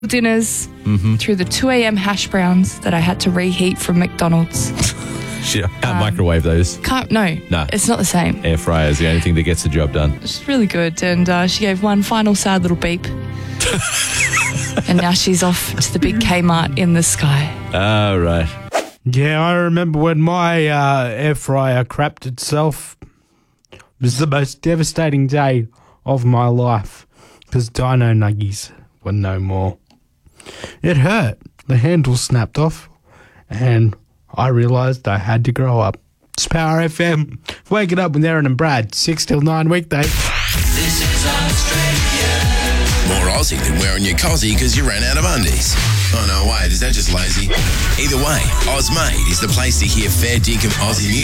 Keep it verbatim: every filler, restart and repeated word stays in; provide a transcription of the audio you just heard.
dinners Mm-hmm. through the two a.m. hash browns that I had to reheat from McDonald's. Shit, I can't microwave those. Can't, no, No. it's not the same. Air fryer is the only thing that gets the job done. It's really good. And uh, she gave one final sad little beep. And now she's off to the big Kmart in the sky. Oh, right. Yeah, I remember when my uh, air fryer crapped itself. It was the most devastating day of my life because Dino Nuggies were no more. It hurt. The handle snapped off and I realised I had to grow up. It's Power F M. Waking up with Aaron and Brad, six till nine weekdays. This is Australia. More Aussie than wearing your cozzy because you ran out of undies. Oh no, wait, is that just lazy? Either way, Ozmade is the place to hear fair dinkum Aussie music.